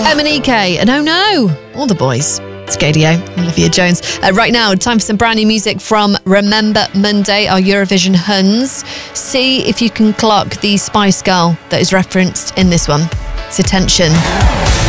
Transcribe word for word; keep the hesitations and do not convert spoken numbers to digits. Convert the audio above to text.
Emanike and Oh No, all the boys. It's Gadio, Olivia Jones. Uh, right now, time for some brand new music from Remember Monday, our Eurovision Huns. See if you can clock the Spice Girl that is referenced in this one. It's Attention.